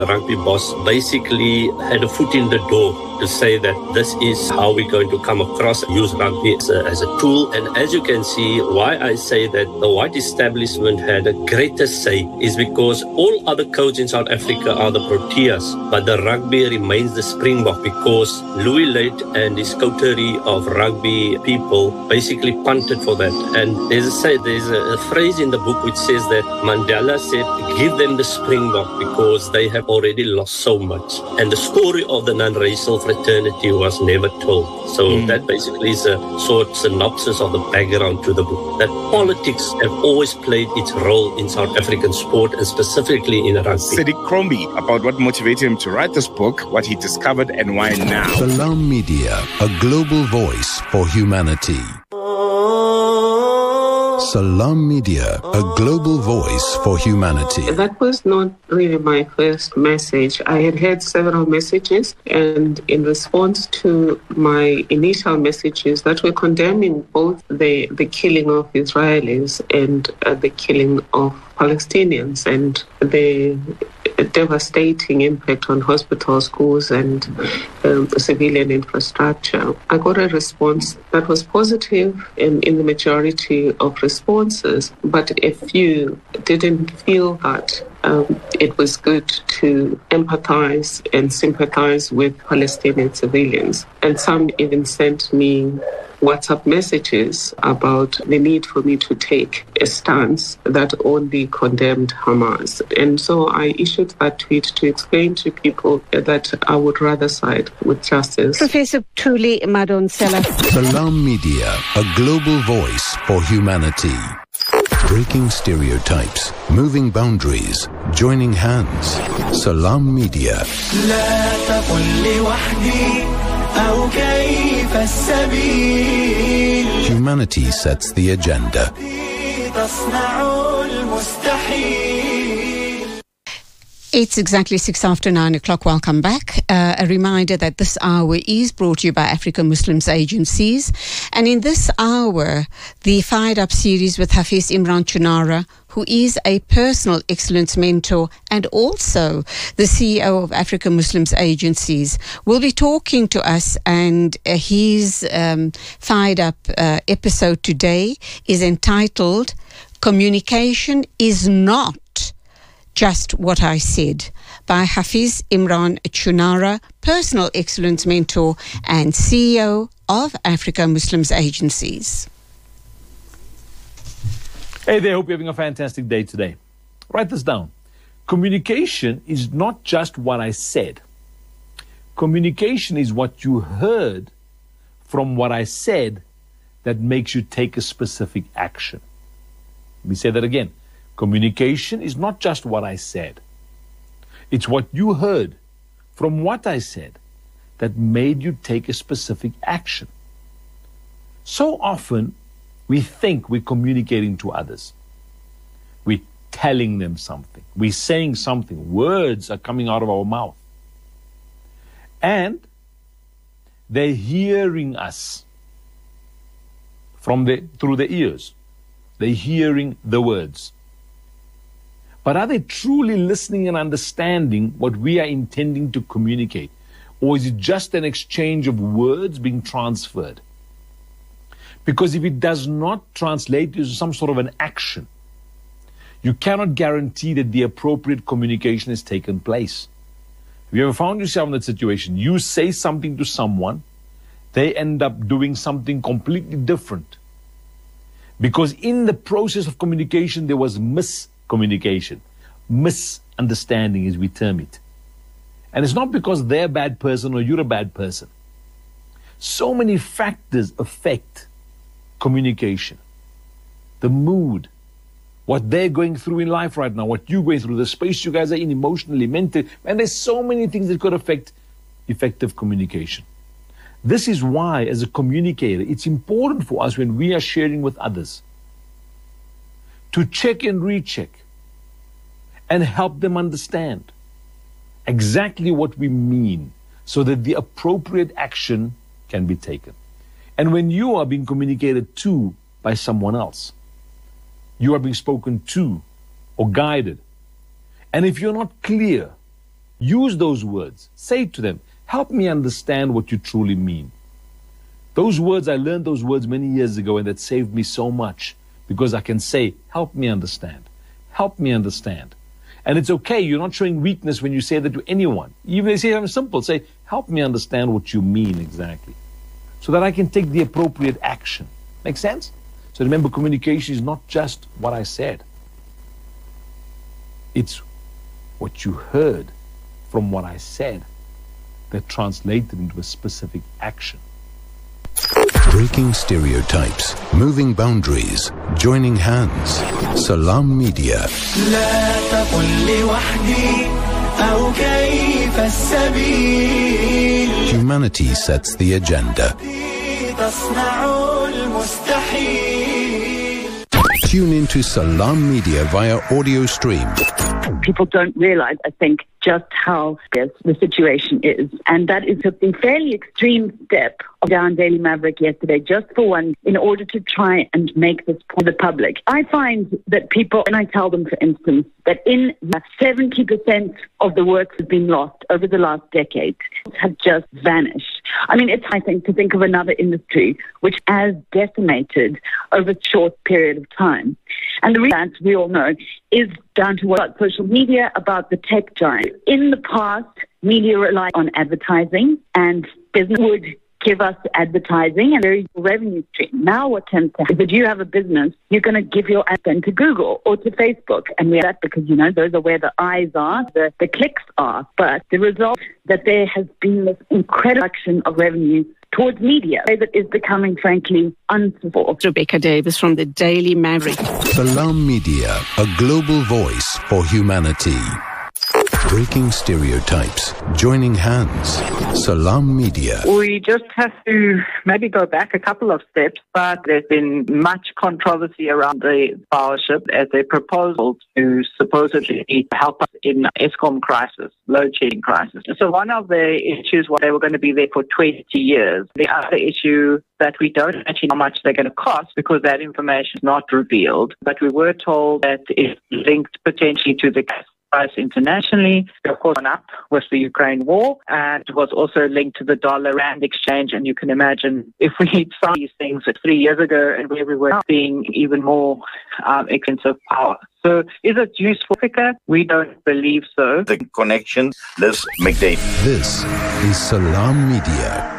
rugby boss basically had a foot in the door to say that this is how we're going to come across, use rugby as a tool. And as you can see, why I say that the white establishment had a greater say is because all other codes in South Africa are the Proteas, but the rugby remains the Springbok because Louis Luyt and his coterie of rugby people basically punted for that. And there's a phrase in the book which says that Mandela said, give them the Springbok because they have already lost so much. And the story of the non-racial fraternity was never told. So that basically is a short synopsis of the background to the book. That politics have always played its role in South African sport and specifically in rugby. Sadiq Cromby about what motivated him to write this book, what he discovered and why now. Salam Media, a global voice for humanity. Salam Media, a global voice for humanity. That was not really my first message. I had heard several messages, and in response to my initial messages that were condemning both the killing of Israelis and the killing of Palestinians and the devastating impact on hospitals, schools, and civilian infrastructure. I got a response that was positive in the majority of responses, but a few didn't feel that it was good to empathize and sympathize with Palestinian civilians. And some even sent me WhatsApp messages about the need for me to take a stance that only condemned Hamas. And so I issued that tweet to explain to people that I would rather side with justice. Professor Thuli Madonsela. Salam Media, a global voice for humanity. Breaking stereotypes, moving boundaries, joining hands. Salam Media. Humanity sets the agenda. It's exactly 6 after 9 o'clock. Welcome back. A reminder that this hour is brought to you by African Muslims Agencies. And in this hour, the Fired Up series with Hafiz Imran Chunara, who is a personal excellence mentor and also the CEO of African Muslims Agencies, will be talking to us. And his Fired Up episode today is entitled Communication is Not Just What I Said, by Hafiz Imran Chunara, personal excellence mentor and CEO of Africa Muslims Agencies. Hey there, hope you're having a fantastic day today. Write this down. Communication is not just what I said. Communication is what you heard from what I said that makes you take a specific action. Let me say that again. Communication is not just what I said. It's what you heard from what I said that made you take a specific action. So often, we think we're communicating to others. We're telling them something. We're saying something. Words are coming out of our mouth. And they're hearing us through the ears. They're hearing the words. But are they truly listening and understanding what we are intending to communicate? Or is it just an exchange of words being transferred? Because if it does not translate into some sort of an action, you cannot guarantee that the appropriate communication has taken place. Have you ever found yourself in that situation? You say something to someone, they end up doing something completely different. Because in the process of communication, there was miscommunication, misunderstanding as we term it. And it's not because they're a bad person or you're a bad person. So many factors affect communication. The mood, what they're going through in life right now, what you're going through, the space you guys are in emotionally, mentally, and there's so many things that could affect effective communication. This is why, as a communicator, it's important for us when we are sharing with others to check and recheck and help them understand exactly what we mean so that the appropriate action can be taken. And when you are being communicated to by someone else, you are being spoken to or guided. And if you're not clear, Use those words. Say to them, help me understand what you truly mean. Those words, I learned those words many years ago, and that saved me so much, because I can say, help me understand. Help me understand. And it's okay. You're not showing weakness when you say that to anyone. Even if you say something simple, say, help me understand what you mean exactly, so that I can take the appropriate action. Make sense? So remember, communication is not just what I said. It's what you heard from what I said that translated into a specific action. Breaking stereotypes, moving boundaries, joining hands. Salam Media. Humanity sets the agenda. Tune into Salam Media via audio stream. People don't realize, I think, just how serious the situation is. And that is a fairly extreme step down Daily Maverick yesterday, just for one, in order to try and make this point to the public. I find that people, and I tell them, for instance, that in 70% of the work has been lost over the last decade, have just vanished. I mean, it's, I think, to think of another industry which has decimated over a short period of time. And the reason that we all know is down to what social media, about the tech giant. In the past, media relied on advertising, and business would give us advertising and very revenue stream. Now what tends to happen is that you have a business, you're going to give your ad then to Google or to Facebook. And we have that because, you know, those are where the eyes are, the clicks are. But the result that there has been this incredible action of revenue towards media that is becoming, frankly, unsustainable. Rebecca Davis from the Daily Maverick. Salam Media, a global voice for humanity. Breaking stereotypes, joining hands. Salam Media. We just have to maybe go back a couple of steps, but there's been much controversy around the powership as a proposal to supposedly help us in Eskom crisis, load shedding crisis. So one of the issues was they were going to be there for 20 years. The other issue that we don't actually know how much they're going to cost because that information is not revealed, but we were told that it's linked potentially to the gas price internationally, of course, gone up with the Ukraine war, and it was also linked to the dollar-rand exchange. And you can imagine if we saw these things 3 years ago and where we were seeing even more expensive power. So is it useful, Africa? We don't believe so. The connection, Liz McDade. This is Salam Media.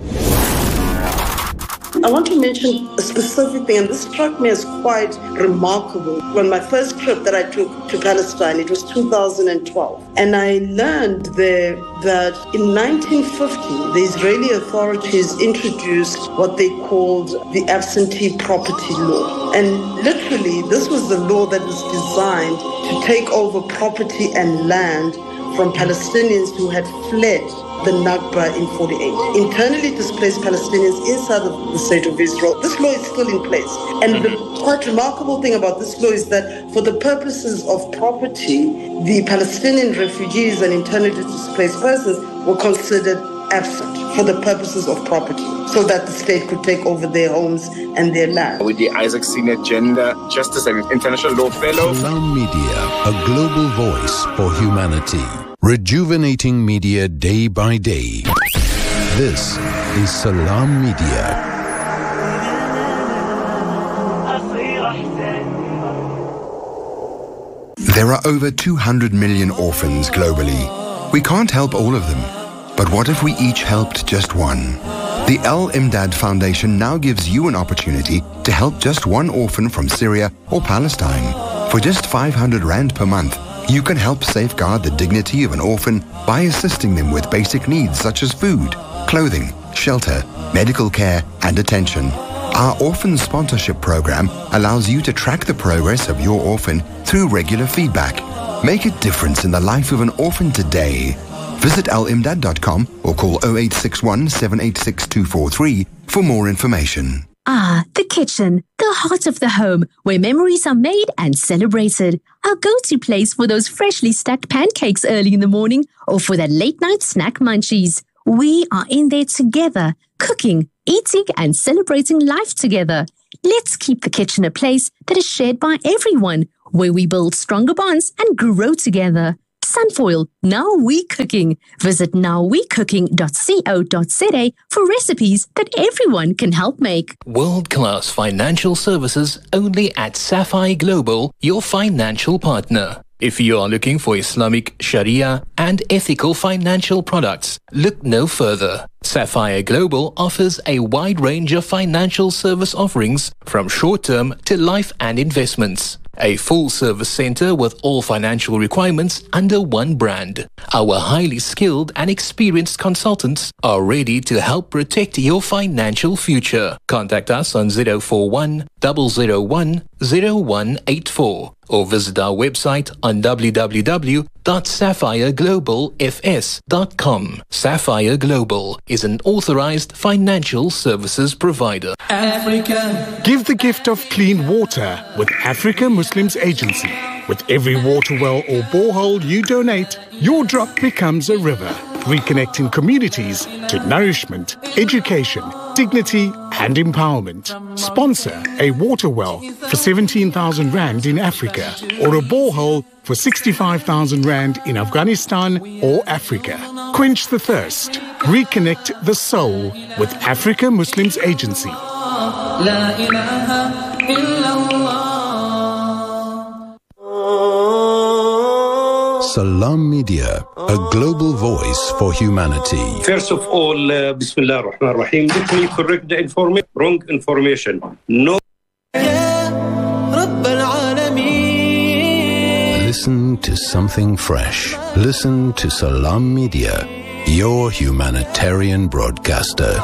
I want to mention a specific thing, and this struck me as quite remarkable. When my first trip that I took to Palestine, it was 2012, and I learned there that in 1950, the Israeli authorities introduced what they called the absentee property law. And literally, this was the law that was designed to take over property and land from Palestinians who had fled the Nakba in 48. Internally displaced Palestinians inside of the state of Israel. This law is still in place. And the quite remarkable thing about this law is that for the purposes of property, the Palestinian refugees and internally displaced persons were considered absent for the purposes of property, so that the state could take over their homes and their land. With the Isaac Senior Gender Justice and International Law Fellow. Salam Media, a global voice for humanity. Rejuvenating media day by day. This is Salam Media. There are over 200 million orphans globally. We can't help all of them. But what if we each helped just one? The Al Imdad Foundation now gives you an opportunity to help just one orphan from Syria or Palestine. For just 500 Rand per month, you can help safeguard the dignity of an orphan by assisting them with basic needs such as food, clothing, shelter, medical care, and attention. Our orphan sponsorship program allows you to track the progress of your orphan through regular feedback. Make a difference in the life of an orphan today. Visit alimdad.com or call 0861 786 243 for more information. Ah, the kitchen, the heart of the home, where memories are made and celebrated. Our go-to place for those freshly stacked pancakes early in the morning or for that late-night snack munchies. We are in there together, cooking, eating, and celebrating life together. Let's keep the kitchen a place that is shared by everyone, where we build stronger bonds and grow together. Sunfoil, now we cooking. Visit nowwecooking.co.za for recipes that everyone can help make. World-class financial services only at Sapphire Global, your financial partner. If you are looking for Islamic, Sharia and ethical financial products, look no further. Sapphire Global offers a wide range of financial service offerings from short-term to life and investments. A full-service center with all financial requirements under one brand. Our highly skilled and experienced consultants are ready to help protect your financial future. Contact us on 041 001 0184 or visit our website on www.sapphireglobalfs.com. Sapphire Global is an authorized financial services provider. Africa. Give the gift of clean water with Africa Muslims Agency. With every water well or borehole you donate, your drop becomes a river, reconnecting communities to nourishment, education, dignity and empowerment. Sponsor a water well for 17,000 Rand in Africa or a borehole for 65,000 Rand in Afghanistan or Africa. Quench the thirst. Reconnect the soul with Africa Muslims Agency. La ilaha illallah. Salam Media, a global voice for humanity. First of all, Bismillah ar-Rahman ar-Rahim. Let me correct the wrong information. No. Listen to something fresh. Listen to Salam Media, your humanitarian broadcaster.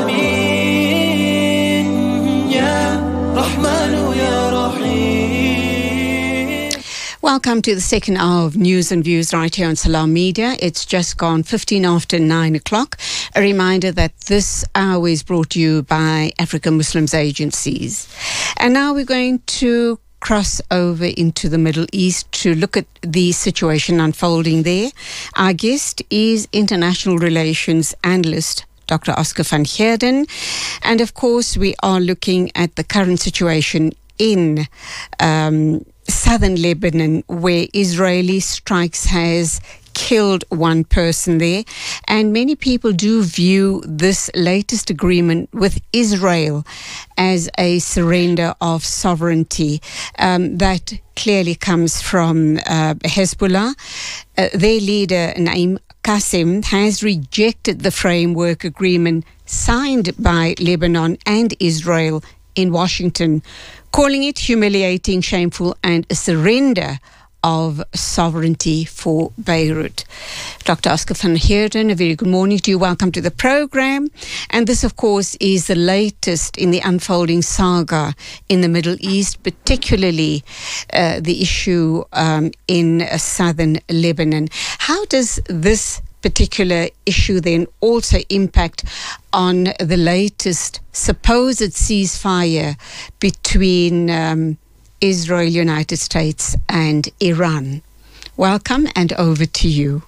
Welcome to the second hour of News and Views right here on Salam Media. It's just gone 15 after 9 o'clock. A reminder that this hour is brought to you by African Muslims Agencies. And now we're going to cross over into the Middle East to look at the situation unfolding there. Our guest is international relations analyst Dr. Oscar van Heerden. And of course, we are looking at the current situation in southern Lebanon, where Israeli strikes has killed one person there. And many people do view this latest agreement with Israel as a surrender of sovereignty. That clearly comes from Hezbollah. Their leader, Naim Qassem, has rejected the framework agreement signed by Lebanon and Israel in Washington, calling it humiliating, shameful, and a surrender of sovereignty for Beirut. Dr. Oscar van Heerden, a very good morning to you. Welcome to the program. And this, of course, is the latest in the unfolding saga in the Middle East, particularly the issue in southern Lebanon. How does this particular issue then also impact on the latest supposed ceasefire between Israel, United States and Iran? Welcome, and over to you.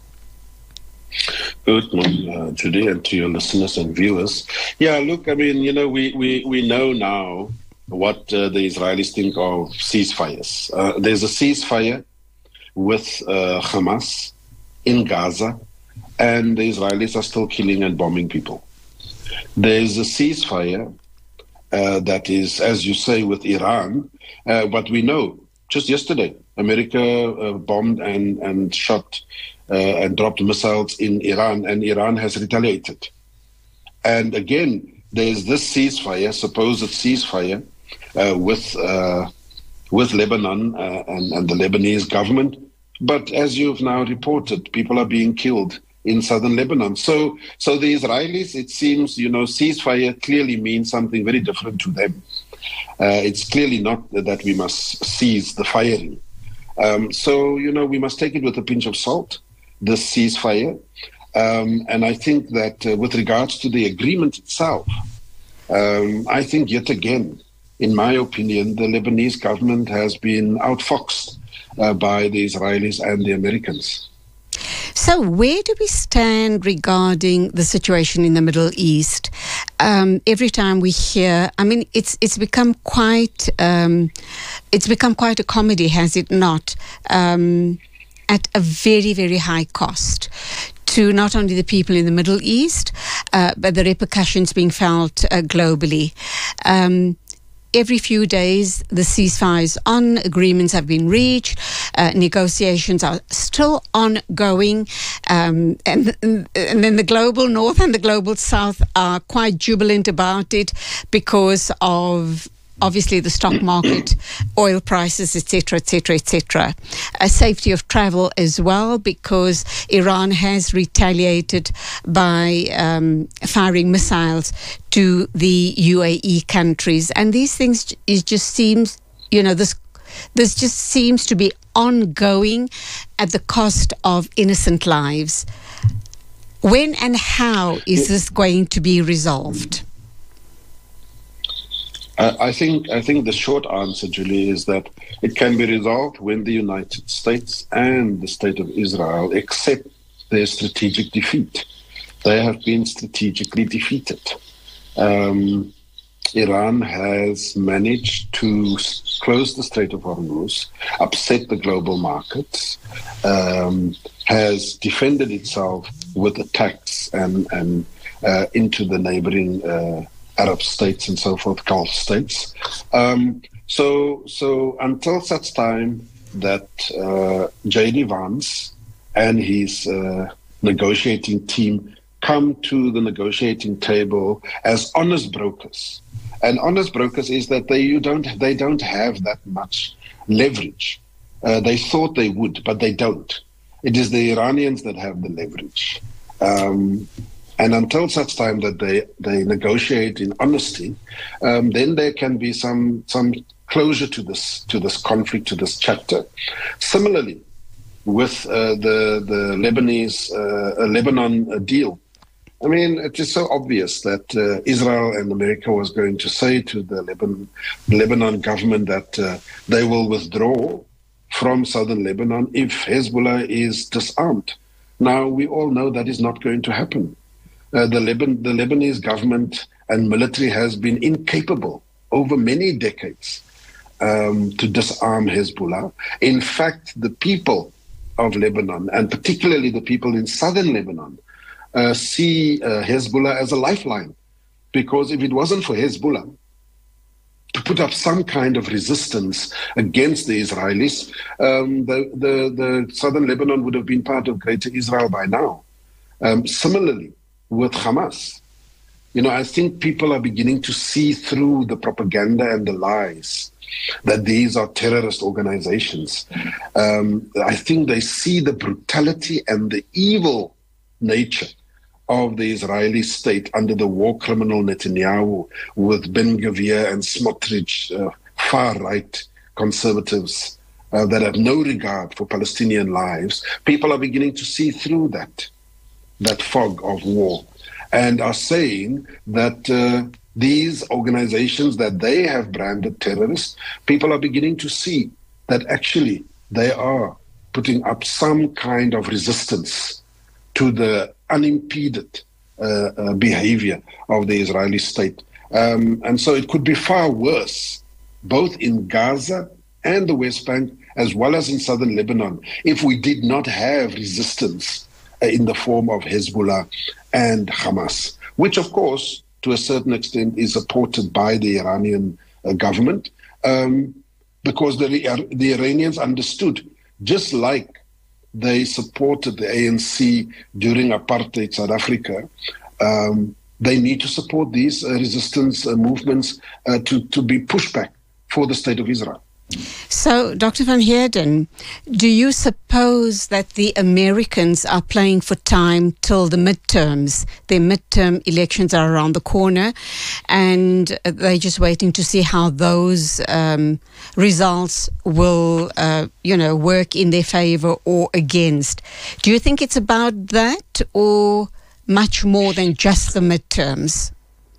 Good morning, Judy, and to your listeners and viewers. Yeah, look, I mean, you know, we know now what the Israelis think of ceasefires. There's a ceasefire with Hamas in Gaza, and the Israelis are still killing and bombing people. There's a ceasefire that is, as you say, with Iran. But we know, just yesterday, America bombed and shot and dropped missiles in Iran, and Iran has retaliated. And again, there's this ceasefire, supposed ceasefire, with Lebanon and the Lebanese government. But as you've now reported, people are being killed in southern Lebanon. So the Israelis, it seems, you know, ceasefire clearly means something very different to them. It's clearly not that we must cease the firing. So, you know, we must take it with a pinch of salt, this ceasefire. And I think that with regards to the agreement itself, I think yet again, in my opinion, the Lebanese government has been outfoxed by the Israelis and the Americans. So where do we stand regarding the situation in the Middle East? Every time we hear, I mean, it's become quite a comedy, has it not? at a very, very high cost to not only the people in the Middle East, but the repercussions being felt globally. Every few days, the ceasefires on, agreements have been reached, negotiations are still ongoing, and then the global north and the global south are quite jubilant about it because of obviously the stock market, oil prices, etc., etc., etc. Safety of travel as well, because Iran has retaliated by firing missiles to the UAE countries. And these things, it just seems, this just seems to be ongoing at the cost of innocent lives. When and how is this going to be resolved? I think the short answer, Julie, is that it can be resolved when the United States and the State of Israel accept their strategic defeat. They have been strategically defeated. Iran has managed to close the Strait of Hormuz, upset the global markets, has defended itself with attacks and into the neighboring Arab states and so forth, Gulf states. So until such time that J.D. Vance and his negotiating team come to the negotiating table as honest brokers, and honest brokers is that they don't have that much leverage. They thought they would, but they don't. It is the Iranians that have the leverage. And until such time that they negotiate in honesty, then there can be some closure to this conflict, to this chapter. Similarly, with the Lebanon deal, I mean, it is so obvious that Israel and America was going to say to the Lebanon government that they will withdraw from southern Lebanon if Hezbollah is disarmed. Now, we all know that is not going to happen. The Lebanese government and military has been incapable over many decades to disarm Hezbollah. In fact, the people of Lebanon, and particularly the people in southern Lebanon, see Hezbollah as a lifeline. Because if it wasn't for Hezbollah to put up some kind of resistance against the Israelis, the southern Lebanon would have been part of Greater Israel by now. Similarly, with Hamas, I think people are beginning to see through the propaganda and the lies that these are terrorist organizations. I think they see the brutality and the evil nature of the Israeli state under the war criminal Netanyahu, with Ben Gvir and Smotrich, far-right conservatives that have no regard for Palestinian lives. People are beginning to see through that fog of war, and are saying that these organizations that they have branded terrorists, people are beginning to see that actually they are putting up some kind of resistance to the unimpeded behavior of the Israeli state. And so it could be far worse, both in Gaza and the West Bank, as well as in southern Lebanon, if we did not have resistance in the form of Hezbollah and Hamas, which of course to a certain extent is supported by the Iranian government, because the Iranians understood, just like they supported the ANC during apartheid South Africa, they need to support these resistance movements to be pushed back for the State of Israel. So, Dr. Van Heerden, do you suppose that the Americans are playing for time till the midterms? Their midterm elections are around the corner, and they're just waiting to see how those results will, work in their favor or against. Do you think it's about that, or much more than just the midterms?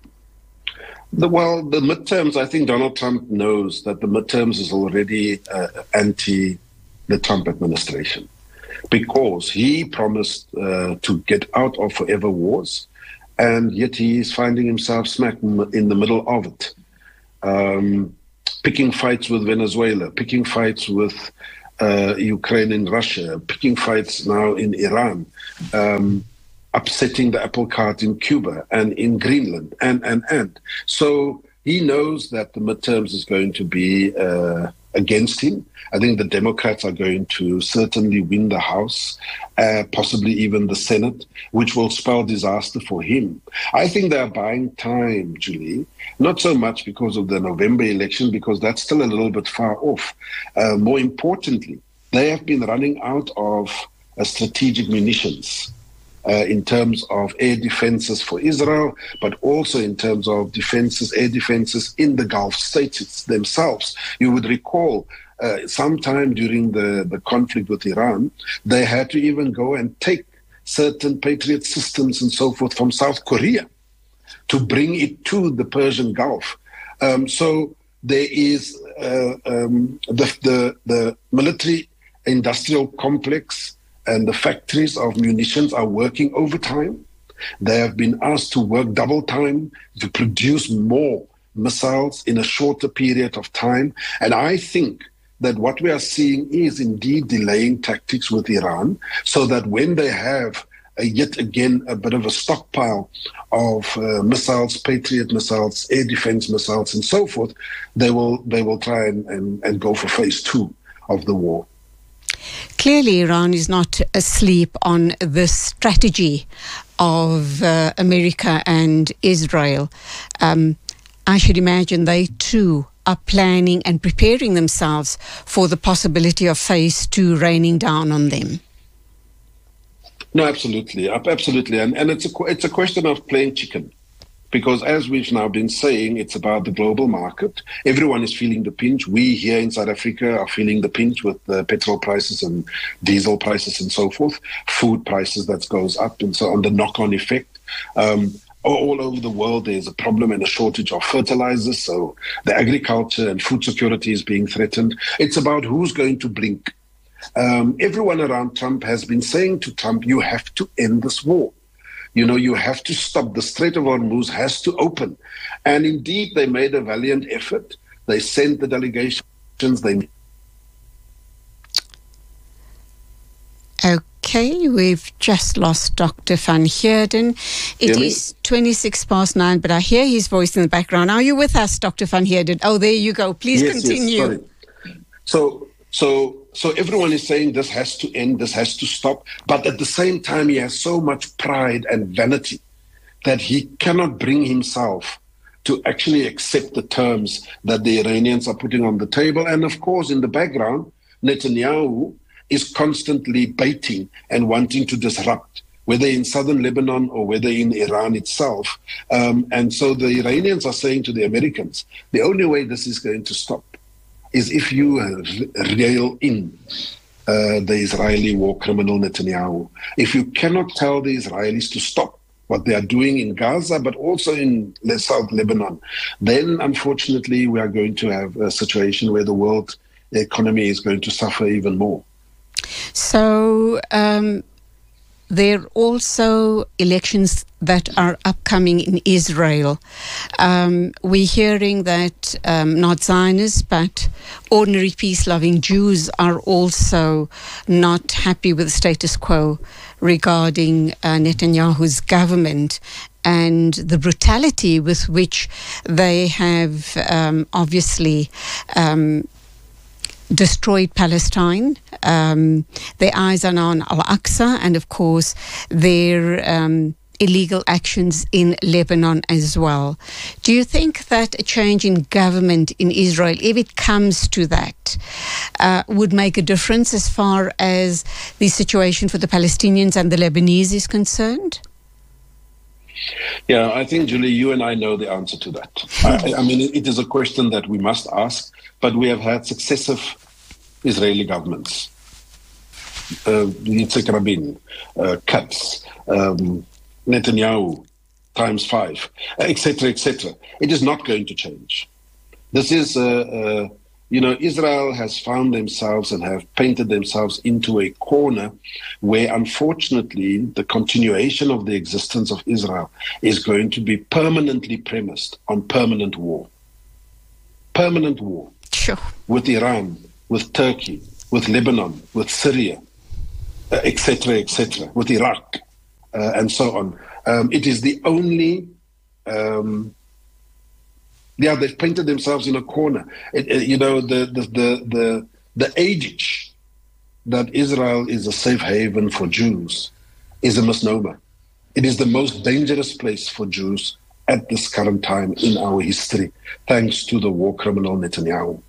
The midterms, I think Donald Trump knows that the midterms is already anti the Trump administration, because he promised to get out of forever wars, and yet he is finding himself smack in the middle of it. Picking fights with Venezuela, picking fights with Ukraine and Russia, picking fights now in Iran, upsetting the apple cart in Cuba and in Greenland, and. So he knows that the midterms is going to be against him. I think the Democrats are going to certainly win the House, possibly even the Senate, which will spell disaster for him. I think they are buying time, Julie, not so much because of the November election, because that's still a little bit far off. More importantly, they have been running out of strategic munitions in terms of air defenses for Israel, but also in terms of air defenses in the Gulf states themselves. You would recall sometime during the conflict with Iran, they had to even go and take certain Patriot systems and so forth from South Korea to bring it to the Persian Gulf. So there is the military industrial complex and the factories of munitions are working overtime. They have been asked to work double time to produce more missiles in a shorter period of time. And I think that what we are seeing is indeed delaying tactics with Iran, so that when they have yet again a bit of a stockpile of missiles, Patriot missiles, air defense missiles, and so forth, they will try and go for phase 2 of the war. Clearly, Iran is not asleep on this strategy of America and Israel. I should imagine they too are planning and preparing themselves for the possibility of phase 2 raining down on them. No, absolutely, and it's a question of playing chicken. Because as we've now been saying, it's about the global market. Everyone is feeling the pinch. We here in South Africa are feeling the pinch with the petrol prices and diesel prices and so forth, food prices that goes up, and so on, the knock-on effect. All over the world, there's a problem and a shortage of fertilizers, so the agriculture and food security is being threatened. It's about who's going to blink. Everyone around Trump has been saying to Trump, you have to end this war. You know, you have to stop. The Strait of Hormuz has to open. And indeed, they made a valiant effort. They sent the delegations. Okay, we've just lost Dr. Van Heerden. It is 9:26, but I hear his voice in the background. Are you with us, Dr. Van Heerden? Oh, there you go. Please continue. Yes, sorry. So everyone is saying this has to end, this has to stop. But at the same time, he has so much pride and vanity that he cannot bring himself to actually accept the terms that the Iranians are putting on the table. And of course, in the background, Netanyahu is constantly baiting and wanting to disrupt, whether in southern Lebanon or whether in Iran itself. And so the Iranians are saying to the Americans, the only way this is going to stop is if you rail in the Israeli war criminal Netanyahu. If you cannot tell the Israelis to stop what they are doing in Gaza, but also in South Lebanon, then unfortunately we are going to have a situation where the world economy is going to suffer even more. So there are also elections that are upcoming in Israel. We're hearing that not Zionists, but ordinary peace-loving Jews are also not happy with the status quo regarding Netanyahu's government and the brutality with which they have obviously destroyed Palestine. Their eyes are now on Al-Aqsa, and of course their illegal actions in Lebanon as well. Do you think that a change in government in Israel, if it comes to that, would make a difference as far as the situation for the Palestinians and the Lebanese is concerned? Yeah, I think, Julie, you and I know the answer to that. I mean, it is a question that we must ask, but we have had successive Israeli governments. Yitzhak Rabin, Katz, Netanyahu, times 5, etc., etc. It is not going to change. This is, Israel has found themselves and have painted themselves into a corner where, unfortunately, the continuation of the existence of Israel is going to be permanently premised on permanent war. Permanent war. Sure. With Iran, with Turkey, with Lebanon, with Syria, etc., with Iraq, and so on. It is the only, they've painted themselves in a corner. The adage that Israel is a safe haven for Jews is a misnomer. It is the most dangerous place for Jews at this current time in our history, thanks to the war criminal Netanyahu.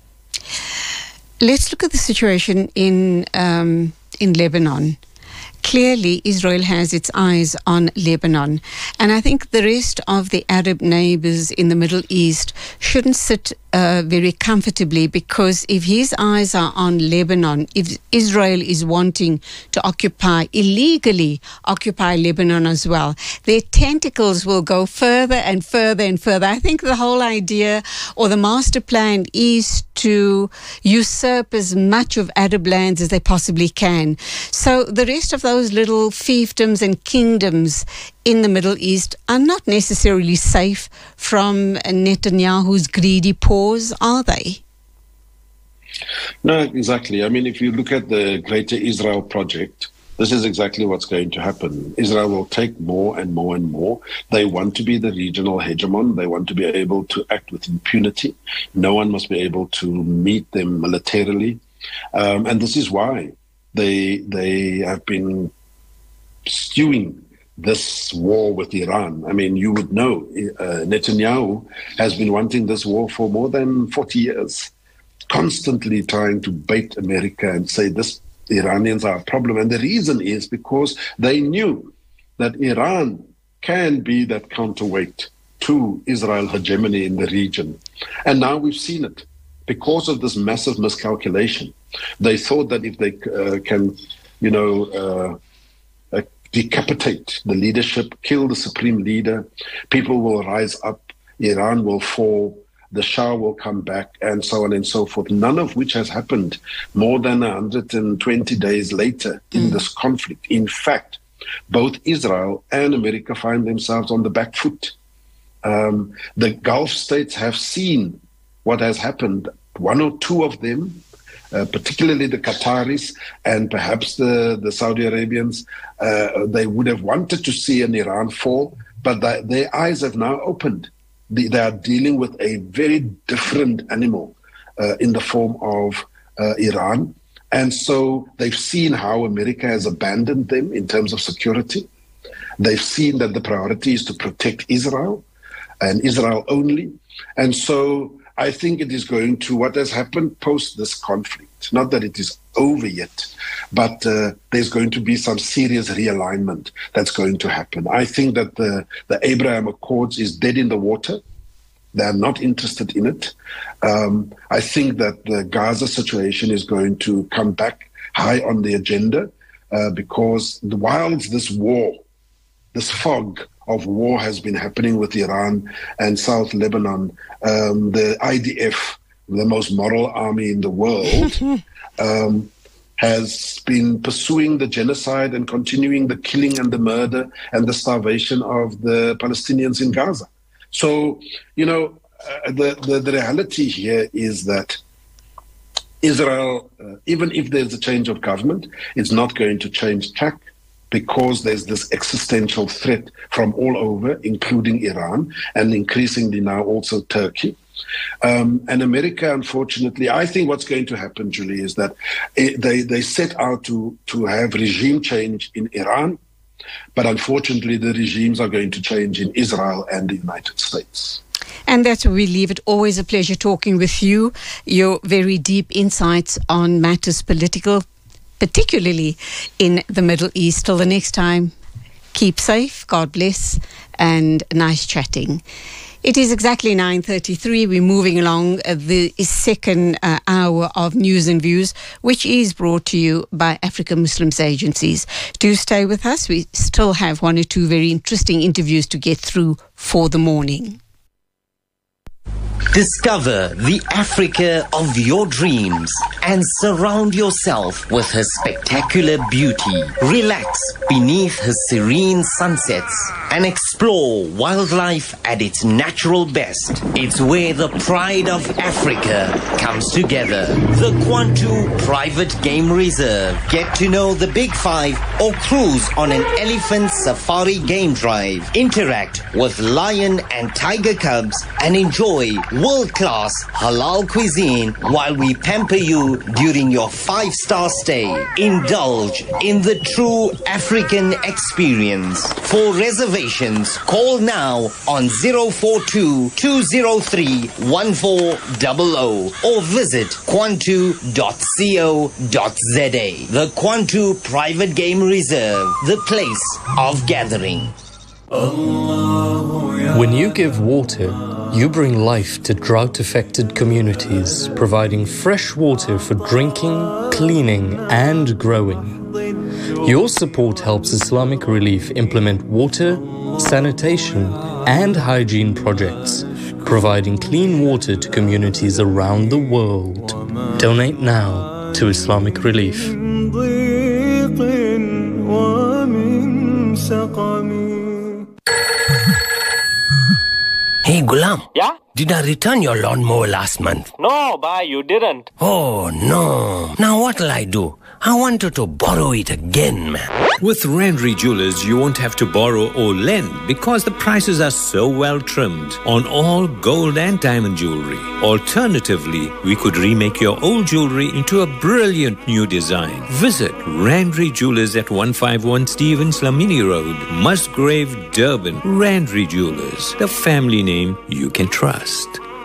Let's look at the situation in Lebanon. Clearly, Israel has its eyes on Lebanon. And I think the rest of the Arab neighbors in the Middle East shouldn't sit very comfortably, because if his eyes are on Lebanon, if Israel is wanting to illegally occupy Lebanon as well, their tentacles will go further and further and further. I think the whole idea or the master plan is to usurp as much of Arab lands as they possibly can. So the rest of those little fiefdoms and kingdoms in the Middle East are not necessarily safe from Netanyahu's greedy paws, are they? No, exactly. I mean, if you look at the Greater Israel Project, this is exactly what's going to happen. Israel will take more and more and more. They want to be the regional hegemon. They want to be able to act with impunity. No one must be able to meet them militarily. And this is why they have been stewing this war with Iran. I mean, you would know Netanyahu has been wanting this war for more than 40 years, constantly trying to bait America and say this Iranians are a problem. And the reason is because they knew that Iran can be that counterweight to Israel hegemony in the region. And now we've seen it. Because of this massive miscalculation, they thought that if they can, decapitate the leadership, kill the supreme leader, people will rise up, Iran will fall, the Shah will come back, and so on and so forth, none of which has happened more than 120 days later in this conflict. In fact, both Israel and America find themselves on the back foot. The Gulf states have seen what has happened. One or two of them, particularly the Qataris and perhaps the Saudi Arabians, they would have wanted to see an Iran fall, but their eyes have now opened. They are dealing with a very different animal in the form of Iran. And so they've seen how America has abandoned them in terms of security. They've seen that the priority is to protect Israel and Israel only. And so I think it is going to, what has happened post this conflict, not that it is over yet, but there's going to be some serious realignment that's going to happen. I think that the Abraham Accords is dead in the water. They're not interested in it. I think that the Gaza situation is going to come back high on the agenda because whilst this war, this fog of war has been happening with Iran and South Lebanon, the IDF, the most moral army in the world, has been pursuing the genocide and continuing the killing and the murder and the starvation of the Palestinians in Gaza. So, the reality here is that Israel, even if there's a change of government, it's not going to change track because there's this existential threat from all over, including Iran and increasingly now also Turkey. And America, unfortunately, I think what's going to happen, Julie, is that they set out to have regime change in Iran, but unfortunately the regimes are going to change in Israel and the United States. And that's where we leave it. Always a pleasure talking with you. Your very deep insights on matters political, particularly in the Middle East. Till the next time, keep safe, God bless, and nice chatting. It is exactly 9:33. We're moving along the second hour of News and Views, which is brought to you by Africa Muslims Agencies. Do stay with us. We still have one or two very interesting interviews to get through for the morning. Discover the Africa of your dreams and surround yourself with her spectacular beauty. Relax beneath her serene sunsets and experience Explore wildlife at its natural best. It's where the pride of Africa comes together. The Kwantu Private Game Reserve. Get to know the Big Five or cruise on an elephant safari game drive. Interact with lion and tiger cubs and enjoy world-class halal cuisine while we pamper you during your 5-star stay. Indulge in the true African experience. For reservations, call now on 042-203-1400 or visit kwantu.co.za. The Kwantu Private Game Reserve, the place of gathering. When you give water, you bring life to drought-affected communities, providing fresh water for drinking, cleaning, and growing. Your support helps Islamic Relief implement water, sanitation, and hygiene projects, providing clean water to communities around the world. Donate now to Islamic Relief. Hey Gulam. Yeah? Did I return your lawnmower last month? No, bhai, you didn't. Oh no. Now what'll I do? I wanted to borrow it again, man. With Randry Jewelers, you won't have to borrow or lend because the prices are so well trimmed on all gold and diamond jewelry. Alternatively, we could remake your old jewelry into a brilliant new design. Visit Randry Jewelers at 151 Stevens Lamini Road, Musgrave, Durban. Randry Jewelers, the family name you can trust.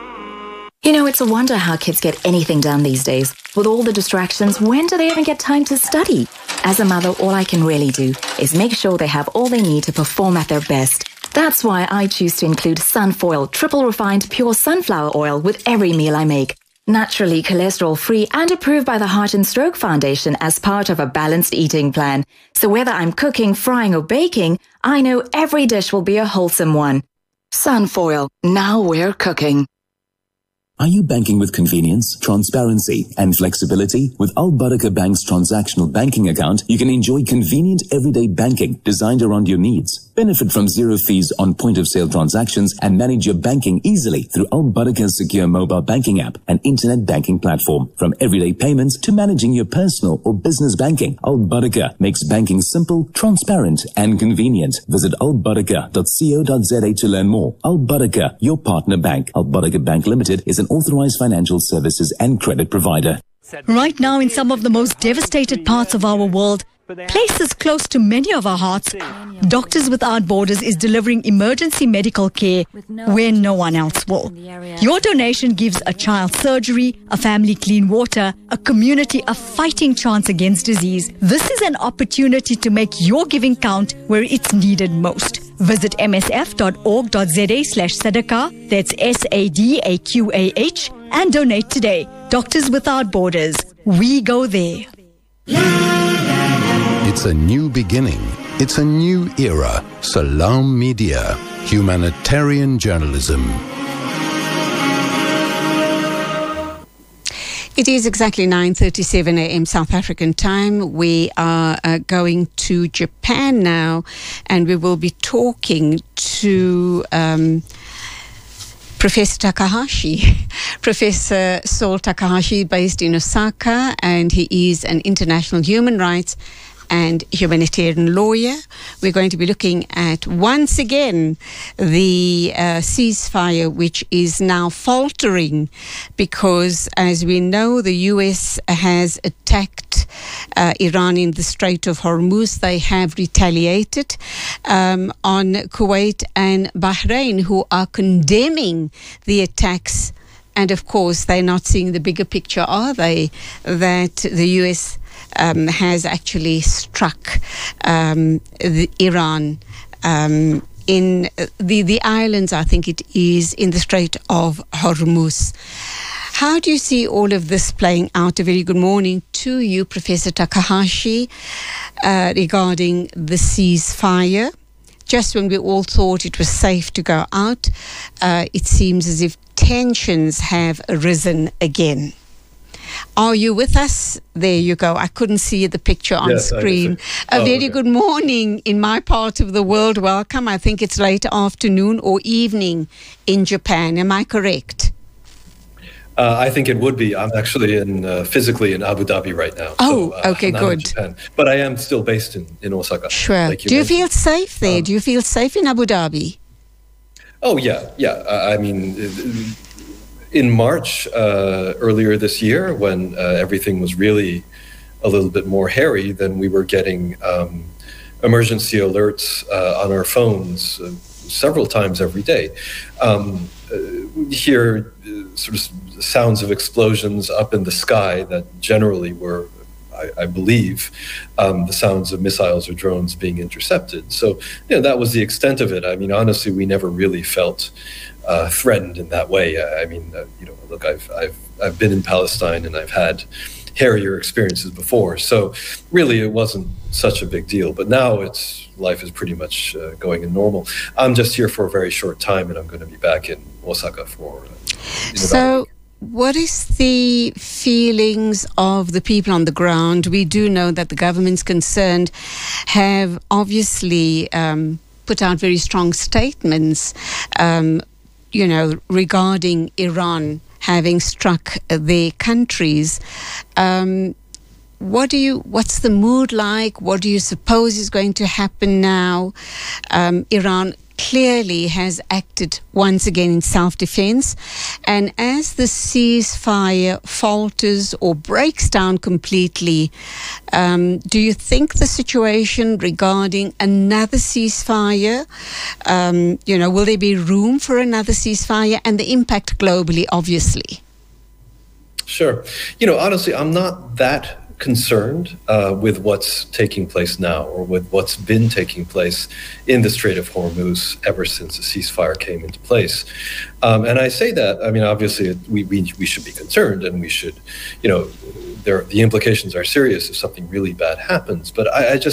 You know, it's a wonder how kids get anything done these days. With all the distractions, when do they even get time to study? As a mother, all I can really do is make sure they have all they need to perform at their best. That's why I choose to include Sunfoil triple refined pure sunflower oil with every meal I make. Naturally cholesterol-free and approved by the Heart and Stroke Foundation as part of a balanced eating plan. So whether I'm cooking, frying or baking, I know every dish will be a wholesome one. Sunfoil, now we're cooking. Are you banking with convenience, transparency, and flexibility? With Al Barakah Bank's transactional banking account, you can enjoy convenient everyday banking designed around your needs. Benefit from zero fees on point-of-sale transactions and manage your banking easily through Al Barakah's secure mobile banking app and internet banking platform. From everyday payments to managing your personal or business banking, Al Barakah makes banking simple, transparent, and convenient. Visit albarakah.co.za to learn more. Al Barakah, your partner bank. Al Barakah Bank Limited is an authorized financial services and credit provider. Right now, in some of the most devastated parts of our world, places close to many of our hearts, Doctors Without Borders is delivering emergency medical care where no one else will. Your donation gives a child surgery, a family clean water, a community a fighting chance against disease. This is an opportunity to make your giving count where it's needed most. Visit msf.org.za/sadaqah, that's SADAQAH, and donate today. Doctors Without Borders. We go there. It's a new beginning. It's a new era. Salam Media. Humanitarian journalism. It is exactly 9:37 a.m. South African time. We are going to Japan now, and we will be talking to Professor Takahashi, Professor Saul Takahashi, based in Osaka, and he is an international human rights and humanitarian lawyer. We're going to be looking at, once again, the ceasefire, which is now faltering because, as we know, the U.S. has attacked Iran in the Strait of Hormuz. They have retaliated on Kuwait and Bahrain, who are condemning the attacks. And, of course, they're not seeing the bigger picture, are they, that the U.S. has actually struck Iran in the islands, I think it is, in the Strait of Hormuz. How do you see all of this playing out? A very good morning to you, Professor Takahashi, regarding the ceasefire. Just when we all thought it was safe to go out, it seems as if tensions have arisen again. Are you with us? There you go. I couldn't see the picture on screen. A very good morning in my part of the world. Welcome. I think it's late afternoon or evening in Japan. Am I correct? I think it would be. I'm actually physically in Abu Dhabi right now. Oh, so, okay, good. Japan, but I am still based in Osaka. Sure. Like Do you feel safe there? Do you feel safe in Abu Dhabi? Oh, yeah. I mean, in March earlier this year, when everything was really a little bit more hairy, then we were getting emergency alerts on our phones several times every day. We hear sort of sounds of explosions up in the sky that generally were, I believe, the sounds of missiles or drones being intercepted. So, that was the extent of it. I mean, honestly, we never really felt threatened in that way. I mean, look, I've been in Palestine and I've had hairier experiences before. So really, it wasn't such a big deal. But now life is pretty much going in normal. I'm just here for a very short time, and I'm going to be back in Osaka for. So, what is the feelings of the people on the ground? We do know that the governments concerned have obviously put out very strong statements, regarding Iran having struck their countries. What's the mood like? What do you suppose is going to happen now? Iran clearly has acted once again in self-defense, and as the ceasefire falters or breaks down completely, do you think the situation regarding another ceasefire, will there be room for another ceasefire, and the impact globally, obviously? Sure. Honestly, I'm not that concerned with what's taking place now, or with what's been taking place in the Strait of Hormuz ever since the ceasefire came into place. And I say that, I mean, obviously we should be concerned, and we should, the implications are serious if something really bad happens. But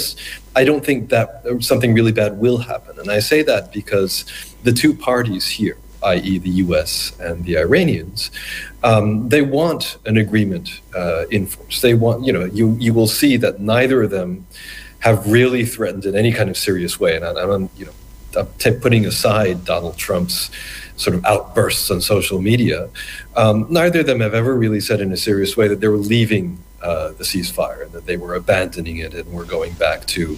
I don't think that something really bad will happen. And I say that because the two parties here, i.e. the U.S. and the Iranians, they want an agreement in force. They want, you will see that neither of them have really threatened in any kind of serious way. And I'm putting aside Donald Trump's sort of outbursts on social media, neither of them have ever really said in a serious way that they were leaving the ceasefire, and that they were abandoning it, and we're going back to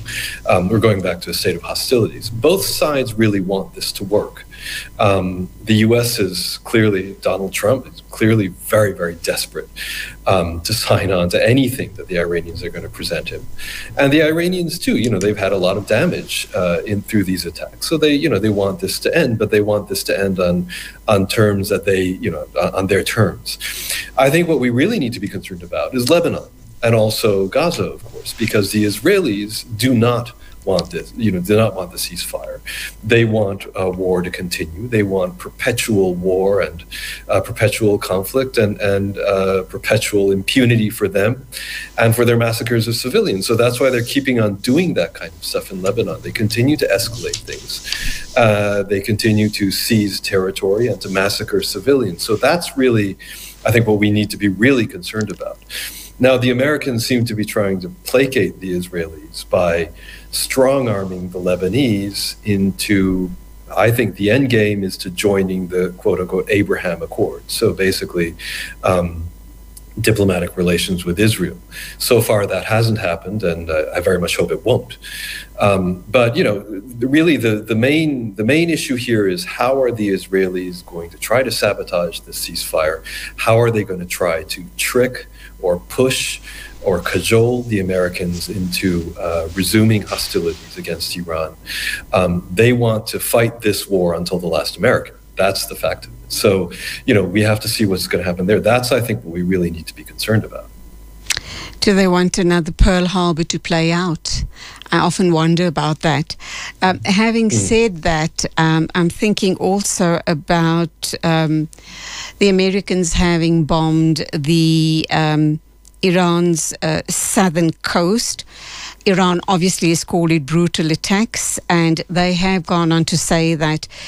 a state of hostilities. Both sides really want this to work. The U.S. is clearly, Donald Trump is clearly very, very desperate to sign on to anything that the Iranians are going to present him. And the Iranians too, they've had a lot of damage through these attacks. So they want this to end, but they want this to end on terms that they, on their terms. I think what we really need to be concerned about is Lebanon, and also Gaza, of course, because the Israelis do not want this, do not want the ceasefire. They want a war to continue. They want perpetual war and perpetual conflict and perpetual impunity for them and for their massacres of civilians. So that's why they're keeping on doing that kind of stuff in Lebanon. They continue to escalate things. They continue to seize territory and to massacre civilians. So that's really, I think, what we need to be really concerned about. Now, the Americans seem to be trying to placate the Israelis by strong-arming the Lebanese into, I think the end game is to joining the quote-unquote Abraham Accords. So basically, diplomatic relations with Israel. So far, that hasn't happened, and I very much hope it won't. But really, the main issue here is, how are the Israelis going to try to sabotage the ceasefire? How are they going to try to trick or push or cajole the Americans into resuming hostilities against Iran? They want to fight this war until the last American. That's the fact of it. So, we have to see what's going to happen there. That's, I think, what we really need to be concerned about. Do they want another Pearl Harbor to play out? I often wonder about that. Having said that, I'm thinking also about the Americans having bombed the Iran's southern coast. Iran obviously has called it brutal attacks, and they have gone on to say that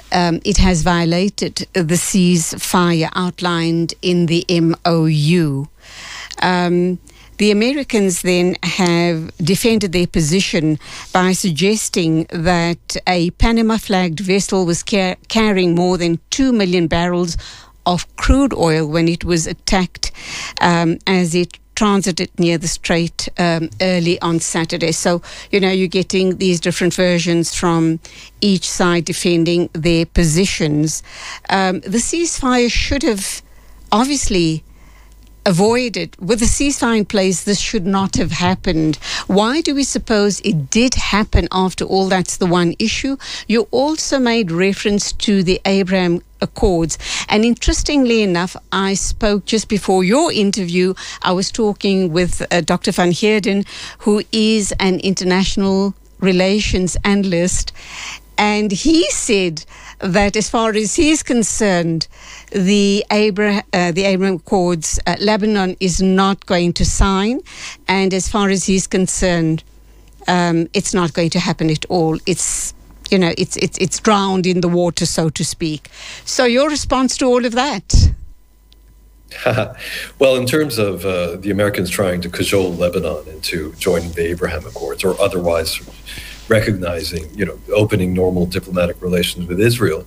it has violated the ceasefire outlined in the MOU. The Americans then have defended their position by suggesting that a Panama-flagged vessel was carrying more than 2 million barrels of crude oil when it was attacked as it transited near the strait early on Saturday. So, you're getting these different versions from each side defending their positions. The ceasefire should have obviously avoided. With the ceasefire in place, this should not have happened. Why do we suppose it did happen after all? That's the one issue. You also made reference to the Abraham Accords. And interestingly enough, I spoke just before your interview. I was talking with Dr. Van Heerden, who is an international relations analyst. And he said that as far as he's concerned, the Abraham Accords, Lebanon is not going to sign. And as far as he's concerned, it's not going to happen at all. It's drowned in the water, so to speak. So your response to all of that? Well, in terms of the Americans trying to cajole Lebanon into joining the Abraham Accords or otherwise recognizing, opening normal diplomatic relations with Israel,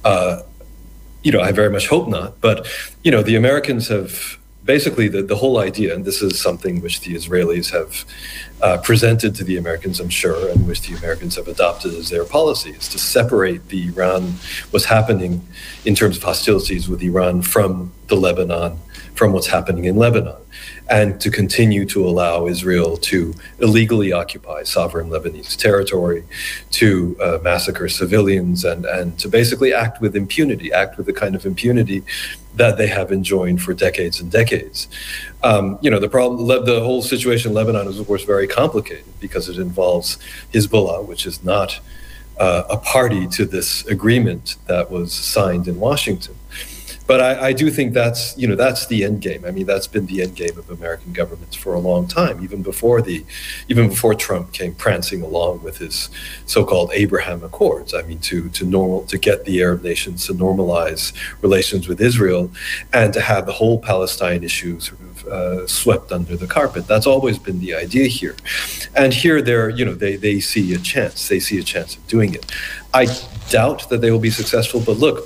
I very much hope not. But, the Americans have basically the whole idea, and this is something which the Israelis have presented to the Americans, I'm sure, and which the Americans have adopted as their policy, is to separate the Iran, what's happening in terms of hostilities with Iran from what's happening in Lebanon, and to continue to allow Israel to illegally occupy sovereign Lebanese territory, to massacre civilians, and to basically act with the kind of impunity that they have enjoyed for decades and decades. The whole situation in Lebanon is, of course, very complicated because it involves Hezbollah, which is not a party to this agreement that was signed in Washington. But I do think that's the end game. I mean, that's been the end game of American governments for a long time, even before Trump came prancing along with his so-called Abraham Accords. I mean, to get the Arab nations to normalize relations with Israel and to have the whole Palestine issue sort of swept under the carpet. That's always been the idea here. And here they see a chance. They see a chance of doing it. I doubt that they will be successful, but look,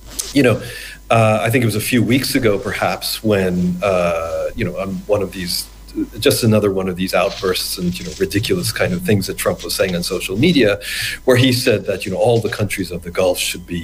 I think it was a few weeks ago, perhaps, when on one of these, just another one of these outbursts and ridiculous kind of things that Trump was saying on social media, where he said that all the countries of the Gulf should be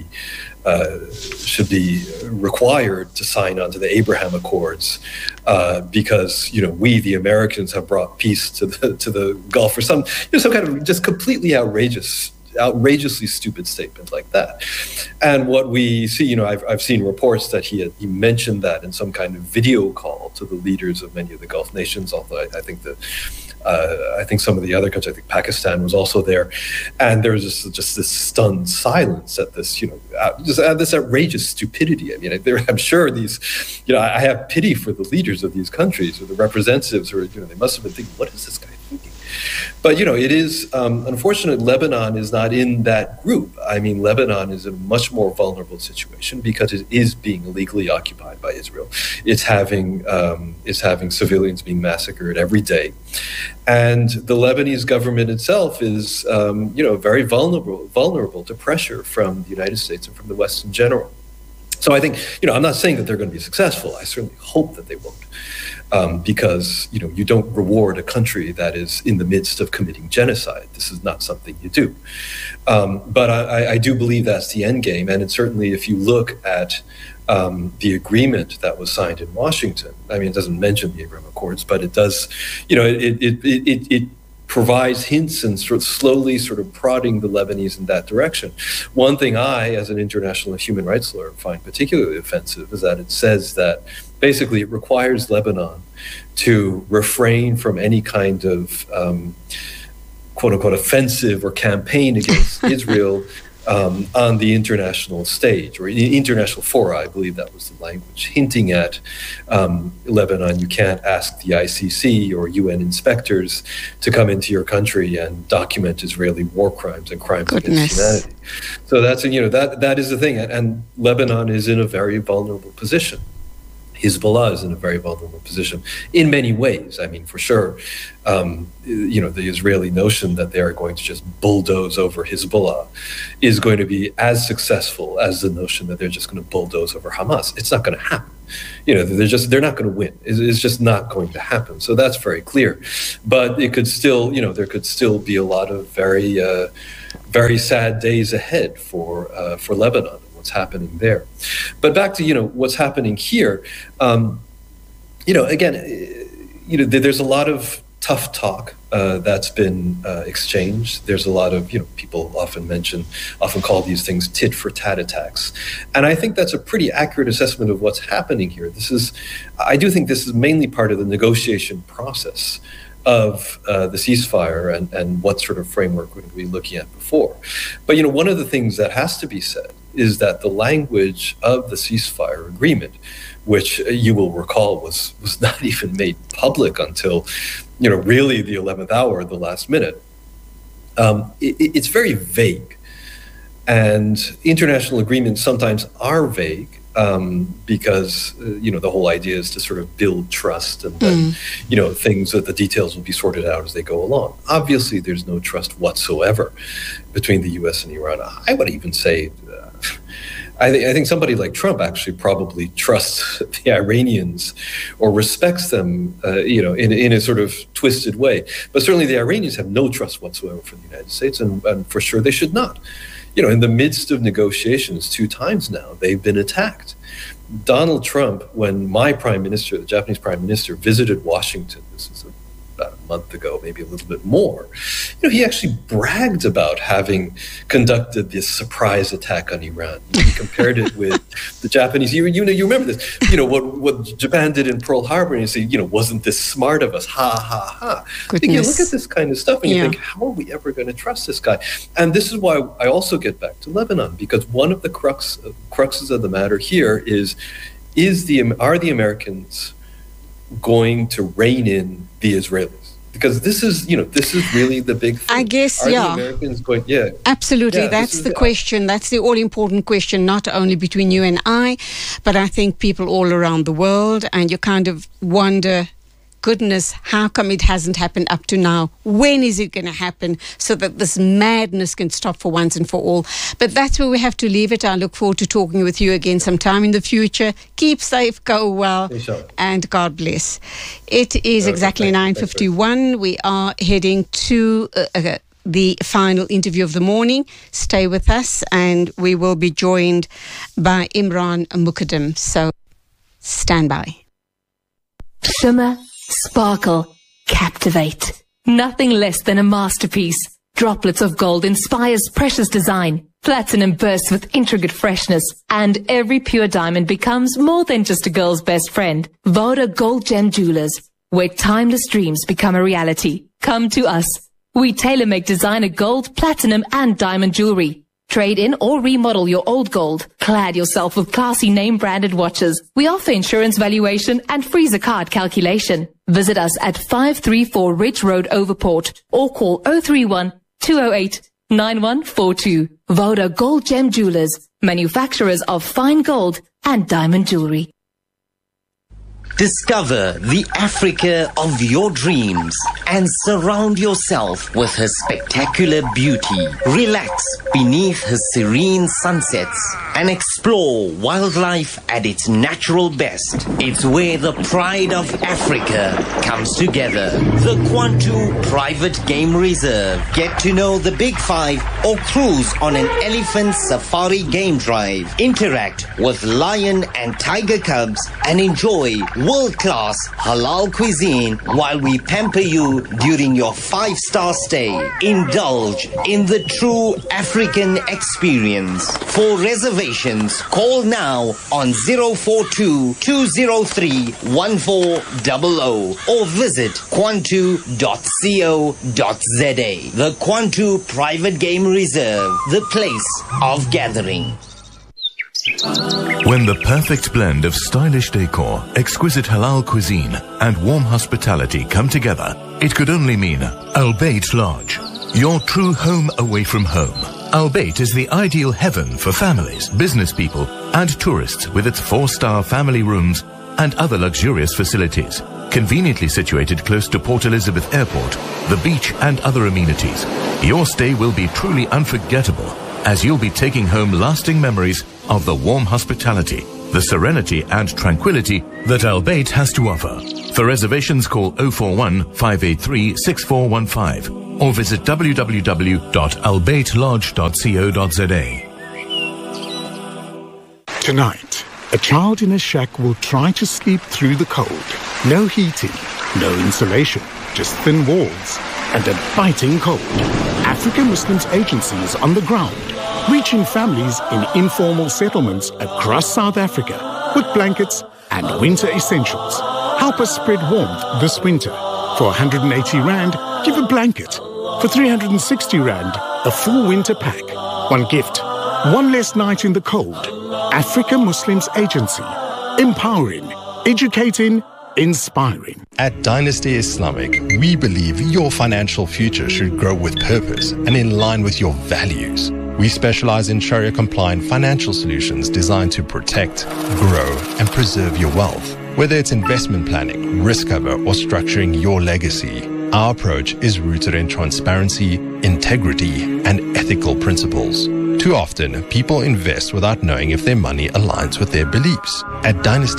required to sign on to the Abraham Accords because we, the Americans, have brought peace to the Gulf, or some kind of just completely outrageously stupid statement like that. And what we see, I've seen reports that he mentioned that in some kind of video call to the leaders of many of the Gulf nations, although I think some of the other countries, I think Pakistan was also there, and there was just this stunned silence at this, this outrageous stupidity. I mean, I'm sure these, I have pity for the leaders of these countries or the representatives who are, they must have been thinking, what is this guy thinking? But, it is, unfortunately, Lebanon is not in that group. I mean, Lebanon is in a much more vulnerable situation because it is being illegally occupied by Israel. It's having civilians being massacred every day. And the Lebanese government itself is, very vulnerable to pressure from the United States and from the West in general. So I think, I'm not saying that they're going to be successful. I certainly hope that they won't. Because, you don't reward a country that is in the midst of committing genocide. This is not something you do. But I do believe that's the end game. And certainly if you look at the agreement that was signed in Washington, I mean, it doesn't mention the Abraham Accords, but it does, it provides hints and slowly prodding the Lebanese in that direction. One thing I, as an international human rights lawyer, find particularly offensive is that it says that basically it requires Lebanon to refrain from any kind of quote-unquote offensive or campaign against Israel on the international stage, or in international fora, I believe that was the language, hinting at Lebanon, you can't ask the ICC or UN inspectors to come into your country and document Israeli war crimes and crimes against humanity. So that's, that is the thing. And Lebanon is in a very vulnerable position. Hezbollah is in a very vulnerable position in many ways. I mean, for sure, the Israeli notion that they are going to just bulldoze over Hezbollah is going to be as successful as the notion that they're just going to bulldoze over Hamas. It's not going to happen. They're not going to win. It's just not going to happen. So that's very clear. But it could still, there could still be a lot of very, very sad days ahead for Lebanon. Happening there. But back to what's happening here, again, there's a lot of tough talk that's been exchanged. There's a lot of people often call these things tit for tat attacks, and I think that's a pretty accurate assessment of what's happening here. I do think this is mainly part of the negotiation process of the ceasefire and what sort of framework we're going to be looking at before. But one of the things that has to be said is that the language of the ceasefire agreement, which you will recall was not even made public until, really the 11th hour, the last minute, it's very vague. And international agreements sometimes are vague because, the whole idea is to sort of build trust and then, the details will be sorted out as they go along. Obviously, there's no trust whatsoever between the U.S. and Iran. I would even say, I think somebody like Trump actually probably trusts the Iranians or respects them, in a sort of twisted way. But certainly the Iranians have no trust whatsoever for the United States, and for sure they should not. In the midst of negotiations, 2 times now, they've been attacked. Donald Trump, when my prime minister, the Japanese prime minister, visited Washington, this is about a month ago, maybe a little bit more, he actually bragged about having conducted this surprise attack on Iran. He compared it with the Japanese. You remember this, what Japan did in Pearl Harbor, and you say, wasn't this smart of us? Ha, ha, ha. You look at this kind of stuff and you think, how are we ever going to trust this guy? And this is why I also get back to Lebanon, because one of the cruxes of the matter here are the Americans going to rein in the Israelis? Because this is really the big thing. I guess, the Americans going, absolutely. That's the question. That's the all-important question, not only between you and I, but I think people all around the world. And you kind of wonder, goodness, how come it hasn't happened up to now? When is it going to happen so that this madness can stop for once and for all? But that's where we have to leave it. I look forward to talking with you again sometime in the future. Keep safe, go well, and God bless. It is exactly 9:51. We are heading to the final interview of the morning. Stay with us, and we will be joined by Imran Muqaddam. So stand by. Shimmer, sparkle, captivate. Nothing less than a masterpiece. Droplets of gold inspires precious design. Platinum bursts with intricate freshness. And every pure diamond becomes more than just a girl's best friend. Voda Gold Gem Jewelers, where timeless dreams become a reality. Come to us. We tailor-make designer gold, platinum and diamond jewelry. Trade in or remodel your old gold. Clad yourself with classy name-branded watches. We offer insurance valuation and free zakat calculation. Visit us at 534 Ridge Road, Overport, or call 031-208-9142. Voda Gold Gem Jewelers, manufacturers of fine gold and diamond jewelry. Discover the Africa of your dreams and surround yourself with her spectacular beauty. Relax beneath her serene sunsets and explore wildlife at its natural best. It's where the pride of Africa comes together. The Kwantu Private Game Reserve. Get to know the Big Five or cruise on an elephant safari game drive. Interact with lion and tiger cubs and enjoy world-class halal cuisine while we pamper you during your 5-star stay. Indulge in the true African experience. For reservations, call now on 042-203-1400 or visit kwantu.co.za. The Kwantu Private Game Reserve, the place of gathering. When the perfect blend of stylish decor, exquisite halal cuisine, and warm hospitality come together, it could only mean Al Bayt Lodge, your true home away from home. Al Bayt is the ideal heaven for families, business people, and tourists with its 4-star family rooms and other luxurious facilities. Conveniently situated close to Port Elizabeth Airport, the beach, and other amenities, your stay will be truly unforgettable, as you'll be taking home lasting memories of the warm hospitality, the serenity and tranquility that Al Bayt has to offer. For reservations, call 041 583 6415 or visit www.albaytlodge.co.za. Tonight, a child in a shack will try to sleep through the cold. No heating, no insulation, just thin walls and a biting cold. African Muslims Agency is on the ground, reaching families in informal settlements across South Africa with blankets and winter essentials. Help us spread warmth this winter. For 180 Rand, give a blanket. For 360 Rand, a full winter pack. One gift, one less night in the cold. African Muslims Agency. Empowering, educating, inspiring. At Dynasty Islamic, we believe your financial future should grow with purpose and in line with your values. We specialize in Sharia-compliant financial solutions designed to protect, grow, and preserve your wealth. Whether it's investment planning, risk cover, or structuring your legacy, our approach is rooted in transparency, integrity, and ethical principles. Too often, people invest without knowing if their money aligns with their beliefs. At Dynasty